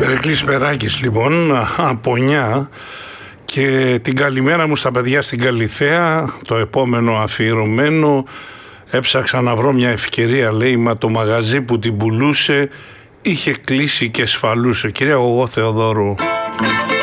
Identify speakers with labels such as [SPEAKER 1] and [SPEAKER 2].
[SPEAKER 1] Περικλής Περάκης λοιπόν από Νιά, και την καλημέρα μου στα παιδιά στην Καλιθέα. Το επόμενο αφιερωμένο, έψαξα να βρω μια ευκαιρία, λέει, μα το μαγαζί που την πουλούσε είχε κλείσει και σφαλούσε. Κυρία Γογό Θεοδόρου.